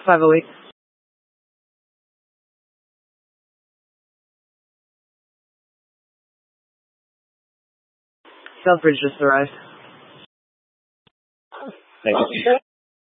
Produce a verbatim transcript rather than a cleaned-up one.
five oh eight. Southbridge just arrived. Thank you.